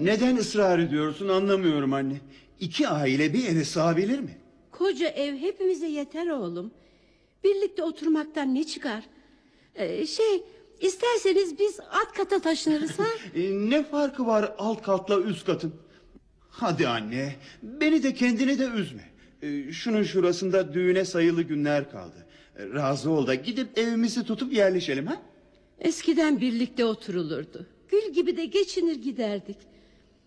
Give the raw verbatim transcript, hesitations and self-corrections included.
Neden ısrar ediyorsun anlamıyorum anne. İki aile bir eve sığabilir mi? Koca ev hepimize yeter oğlum. Birlikte oturmaktan ne çıkar? Ee, şey isterseniz biz alt kata taşınırız ha? E, ne farkı var alt katla üst katın? Hadi anne, beni de kendini de üzme. E, şunun şurasında düğüne sayılı günler kaldı. E, razı ol da gidip evimizi tutup yerleşelim ha? Eskiden birlikte oturulurdu. Gül gibi de geçinir giderdik.